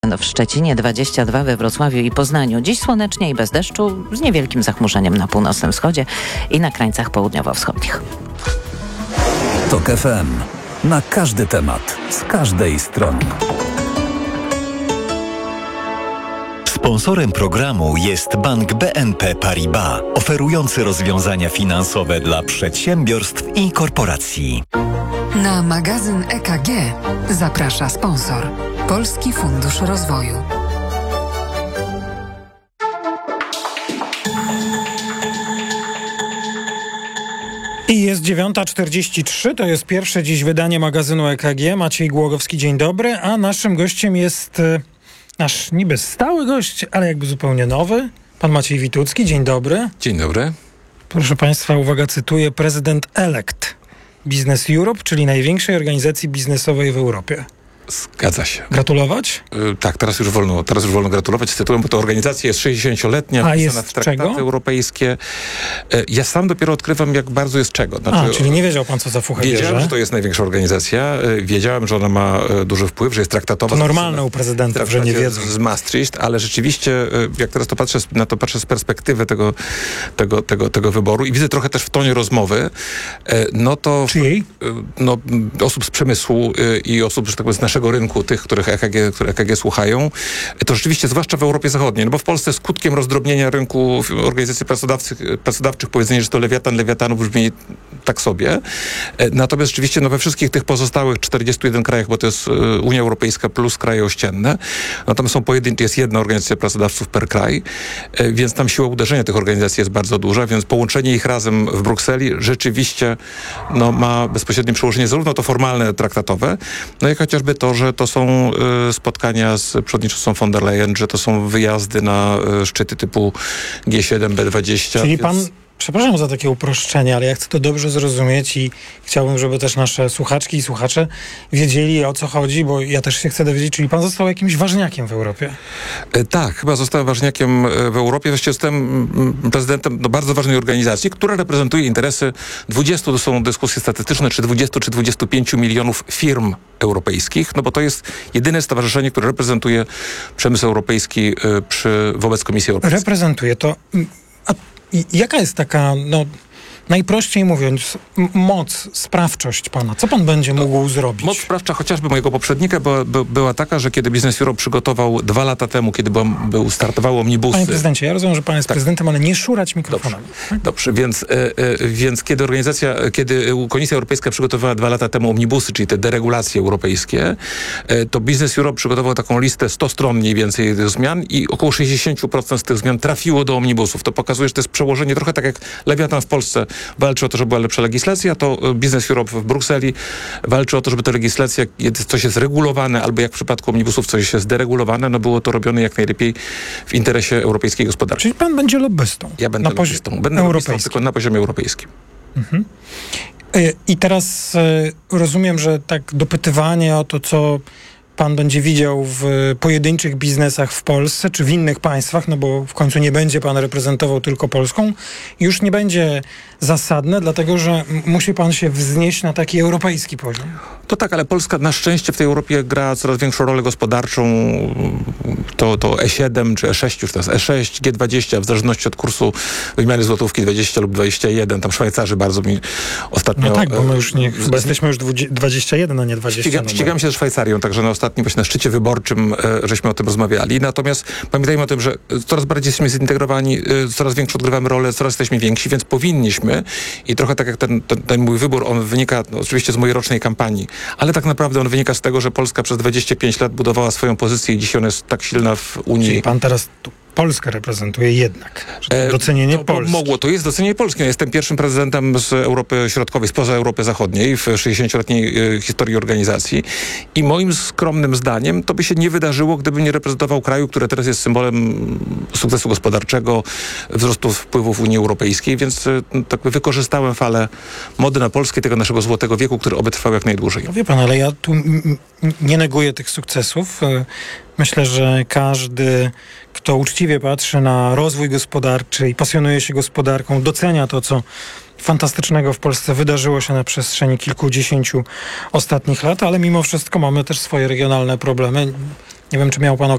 21 w Szczecinie, 22 we Wrocławiu i Poznaniu. Dziś słonecznie i bez deszczu, z niewielkim zachmurzeniem na północnym wschodzie i na krańcach południowo-wschodnich. TOK FM. Na każdy temat, z każdej strony. Sponsorem programu jest Bank BNP Paribas, oferujący rozwiązania finansowe dla przedsiębiorstw i korporacji. Na magazyn EKG zaprasza sponsor Polski Fundusz Rozwoju. I jest 9:43, to jest pierwsze dziś wydanie magazynu EKG. Maciej Głogowski, dzień dobry, a naszym gościem jest nasz niby stały gość, ale jakby zupełnie nowy, pan Maciej Witucki, dzień dobry. Dzień dobry. Proszę państwa, uwaga, cytuję, prezydent elect Business Europe, czyli największej organizacji biznesowej w Europie. Zgadza się. Gratulować? Tak, teraz już wolno gratulować z tytułem, bo to organizacja jest 60-letnia, wpisana w traktaty europejskie. Ja sam dopiero odkrywam, jak bardzo jest czego. Znaczy, czyli nie wiedział pan, co za fuchę bierze? Wiedziałem, że to jest największa organizacja. Wiedziałem, że ona ma duży wpływ, że jest traktatowa. To normalne u prezydentów, że nie wiedzą. Z Maastricht, ale rzeczywiście, jak teraz patrzę z perspektywy tego wyboru i widzę trochę też w tonie rozmowy, no to... Czyjej? No, osób z przemysłu i osób, że tak powiem, z naszego rynku, tych, które EKG słuchają, to rzeczywiście, zwłaszcza w Europie Zachodniej, no bo w Polsce skutkiem rozdrobnienia rynku organizacji pracodawczych powiedzenie, że to lewiatanów brzmi tak sobie. Natomiast rzeczywiście we wszystkich tych pozostałych 41 krajach, bo to jest Unia Europejska plus kraje ościenne, no tam są jest jedna organizacja pracodawców per kraj, więc tam siła uderzenia tych organizacji jest bardzo duża, więc połączenie ich razem w Brukseli rzeczywiście ma bezpośrednie przełożenie, zarówno to formalne, traktatowe, jak chociażby to, że to są spotkania z przewodniczącą von der Leyen, że to są wyjazdy na szczyty typu G7, B20. Czyli pan, przepraszam za takie uproszczenie, ale ja chcę to dobrze zrozumieć i chciałbym, żeby też nasze słuchaczki i słuchacze wiedzieli, o co chodzi, bo ja też się chcę dowiedzieć, czyli pan został jakimś ważniakiem w Europie? Tak, chyba zostałem ważniakiem w Europie. Właściwie zostałem prezydentem bardzo ważnej organizacji, która reprezentuje interesy 20, to są dyskusje statystyczne, czy 20, czy 25 milionów firm europejskich, no bo to jest jedyne stowarzyszenie, które reprezentuje przemysł europejski wobec Komisji Europejskiej. Reprezentuje to... Jaka jest taka, najprościej mówiąc, moc, sprawczość pana? Co pan będzie mógł zrobić? Moc sprawcza chociażby mojego poprzednika była taka, że kiedy Business Europe przygotował 2 lata temu, kiedy startowały omnibusy... Panie prezydencie, ja rozumiem, że pan jest prezydentem, ale nie szurać mikrofonami. Dobrze, więc kiedy Komisja Europejska przygotowała 2 lata temu omnibusy, czyli te deregulacje europejskie, to Business Europe przygotował taką listę 100 stron mniej więcej tych zmian i około 60% z tych zmian trafiło do omnibusów. To pokazuje, że to jest przełożenie trochę tak jak Lewiatan w Polsce walczy o to, żeby była lepsza legislacja, to Business Europe w Brukseli walczy o to, żeby ta legislacja, coś jest regulowane, albo jak w przypadku omnibusów coś jest deregulowane, było to robione jak najlepiej w interesie europejskiej gospodarki. Czyli pan będzie lobbystą? Ja będę lobbystą. Będę lobbystą, tylko na poziomie europejskim. Mhm. I teraz rozumiem, że tak dopytywanie o to, co pan będzie widział w pojedynczych biznesach w Polsce, czy w innych państwach, bo w końcu nie będzie pan reprezentował tylko Polską, już nie będzie zasadne, dlatego że musi pan się wznieść na taki europejski poziom. To tak, ale Polska na szczęście w tej Europie gra coraz większą rolę gospodarczą. To E7, czy E6, już teraz E6, G20, w zależności od kursu wymiany złotówki 20 lub 21. Tam Szwajcarzy bardzo mi ostatnio... No tak, bo my już chyba jesteśmy już 21, a nie 20. Ścigam się ze Szwajcarią, także na ostatnim właśnie na szczycie wyborczym żeśmy o tym rozmawiali. Natomiast pamiętajmy o tym, że coraz bardziej jesteśmy zintegrowani, coraz większą odgrywamy rolę, coraz jesteśmy więksi, więc powinniśmy i trochę tak jak ten mój wybór, on wynika oczywiście z mojej rocznej kampanii, ale tak naprawdę on wynika z tego, że Polska przez 25 lat budowała swoją pozycję i dzisiaj ona jest tak silna w Unii. Czyli pan teraz Polskę reprezentuje jednak. Docenienie Polski. To jest docenienie Polski. Ja jestem pierwszym prezydentem z Europy Środkowej, spoza Europy Zachodniej w 60-letniej historii organizacji i moim skromnym zdaniem to by się nie wydarzyło, gdyby nie reprezentował kraju, który teraz jest symbolem sukcesu gospodarczego, wzrostu wpływów Unii Europejskiej, więc tak wykorzystałem falę mody na Polskę, tego naszego złotego wieku, który oby trwał jak najdłużej. No wie pan, ale ja tu nie neguję tych sukcesów. Myślę, że każdy, kto uczciwie patrzy na rozwój gospodarczy i pasjonuje się gospodarką, docenia to, co fantastycznego w Polsce wydarzyło się na przestrzeni kilkudziesięciu ostatnich lat, ale mimo wszystko mamy też swoje regionalne problemy. Nie wiem, czy miał pan